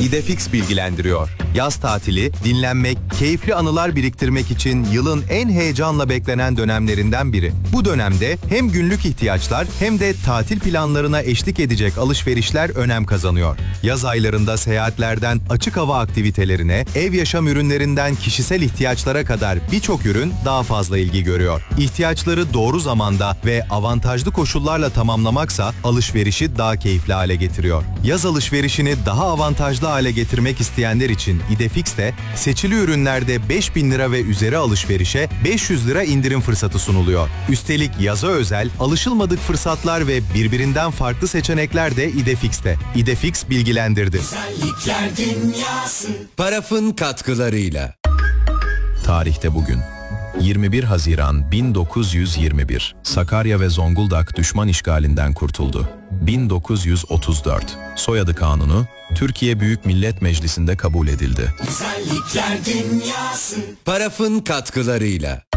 İdefix bilgilendiriyor. Yaz tatili, dinlenmek, keyifli anılar biriktirmek için yılın en heyecanla beklenen dönemlerinden biri. Bu dönemde hem günlük ihtiyaçlar hem de tatil planlarına eşlik edecek alışverişler önem kazanıyor. Yaz aylarında seyahatlerden açık hava aktivitelerine, ev yaşam ürünlerinden kişisel ihtiyaçlara kadar birçok ürün daha fazla ilgi görüyor. İhtiyaçları doğru zamanda ve avantajlı koşullarla tamamlamaksa alışverişi daha keyifli hale getiriyor. Yaz alışverişini daha avantajlı hale getirmek isteyenler için İdefix'te seçili ürünlerde 5.000 lira ve üzeri alışverişe 500 lira indirim fırsatı sunuluyor. Üstelik yaza özel alışılmadık fırsatlar ve birbirinden farklı seçenekler de İdefix'te. İdefix bilgilendirdi. Güzellikler dünyası. Paraf'ın katkılarıyla. Tarihte bugün. 21 Haziran 1921. Sakarya ve Zonguldak düşman işgalinden kurtuldu. 1934. Soyadı Kanunu Türkiye Büyük Millet Meclisi'nde kabul edildi. Güzellikler dünyası. Paraf'ın katkılarıyla.